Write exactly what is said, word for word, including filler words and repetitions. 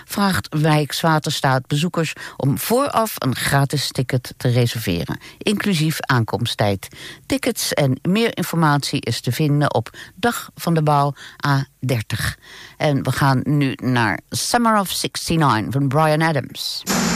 vraagt Rijkswaterstaat bezoekers om vooraf een gratis ticket te reserveren, inclusief aankomsttijd. Tickets en meer informatie is te vinden op Dag van de Bouw A dertig. En we gaan nu naar Summer of zesenzestig van Bryan Adams.